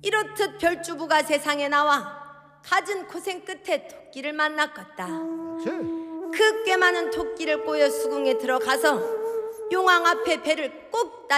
이렇듯 별주부가 세상에 나와 갖은 고생 끝에 토끼를 만났겠다. 그 꽤 많은 토끼를 꼬여 수궁에 들어가서 용왕 앞에 배를 꼭 따